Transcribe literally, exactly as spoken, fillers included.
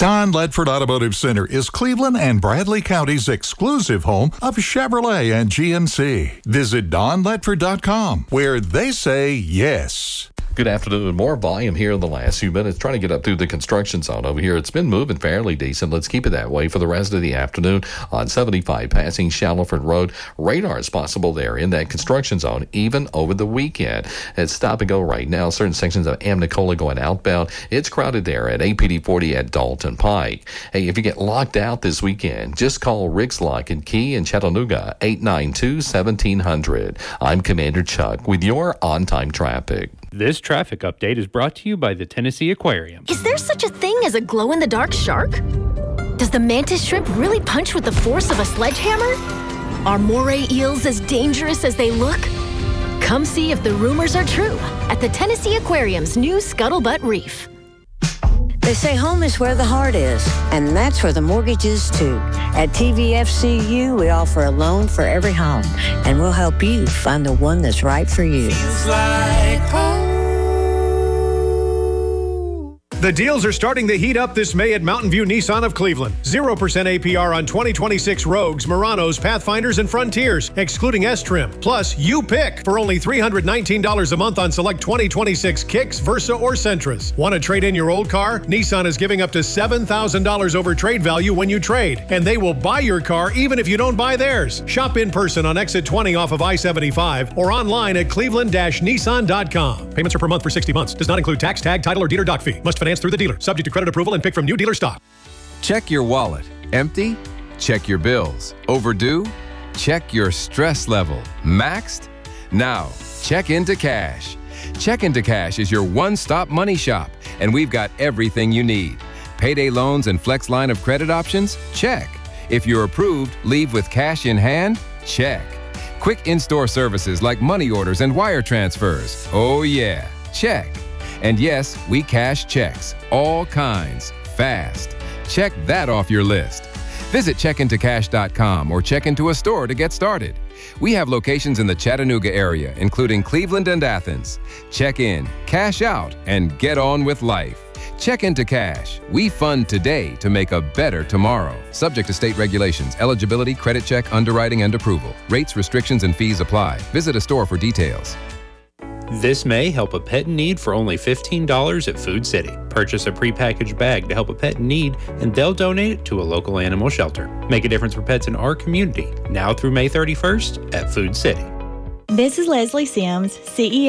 Don Ledford Automotive Center is Cleveland and Bradley County's exclusive home of Chevrolet and G M C. Visit don ledford dot com, where they say yes. Good afternoon. More volume here in the last few minutes. Trying to get up through the construction zone over here. It's been moving fairly decent. Let's keep it that way for the rest of the afternoon on seventy-five passing Shallowford Road. Radar is possible there in that construction zone, even over the weekend. It's stop and go right now. Certain sections of Amnicola going outbound. It's crowded there at A P D forty at Dalton Pike. Hey, if you get locked out this weekend, just call Rick's Lock and Key in Chattanooga, eight nine two, one seven zero zero. I'm Commander Chuck with your on-time traffic. This traffic update is brought to you by the Tennessee Aquarium. Is there such a thing as a glow-in-the-dark shark? Does the mantis shrimp really punch with the force of a sledgehammer? Are moray eels as dangerous as they look? Come see if the rumors are true at the Tennessee Aquarium's new Scuttlebutt Reef. They say home is where the heart is, and that's where the mortgage is too. At T V F C U, we offer a loan for every home, and we'll help you find the one that's right for you. Feels like home. The deals are starting to heat up this May at Mountain View Nissan of Cleveland. zero percent A P R on twenty twenty-six Rogues, Muranos, Pathfinders, and Frontiers, excluding S-Trim. Plus, you pick for only three hundred nineteen dollars a month on select twenty twenty-six Kicks, Versa, or Sentras. Want to trade in your old car? Nissan is giving up to seven thousand dollars over trade value when you trade, and they will buy your car even if you don't buy theirs. Shop in person on exit twenty off of I seventy-five or online at cleveland dash nissan dot com. Payments are per month for sixty months. Does not include tax, tag, title, or dealer doc fee. Must finance through the dealer. Subject to credit approval and pick from new dealer stock. Check your wallet. Empty? Check your bills. Overdue? Check your stress level. Maxed? Now, check into cash. Check into Cash is your one-stop money shop, and we've got everything you need. Payday loans and flex line of credit options? Check. If you're approved, leave with cash in hand? Check. Quick in-store services like money orders and wire transfers? Oh yeah, check. And yes, we cash checks, all kinds, fast. Check that off your list. Visit check into cash dot com or check into a store to get started. We have locations in the Chattanooga area, including Cleveland and Athens. Check in, cash out, and get on with life. Check into Cash. We fund today to make a better tomorrow. Subject to state regulations, eligibility, credit check, underwriting, and approval. Rates, restrictions, and fees apply. Visit a store for details. This May, help a pet in need for only fifteen dollars at Food City. Purchase a prepackaged bag to help a pet in need, and they'll donate it to a local animal shelter. Make a difference for pets in our community, now through May thirty-first at Food City. This is Leslie Sims, C E O